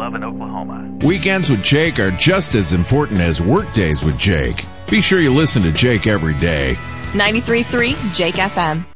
love in Oklahoma. Weekends with Jake are just as important as work days with Jake. Be sure you listen to Jake every day. 93.3 Jake FM.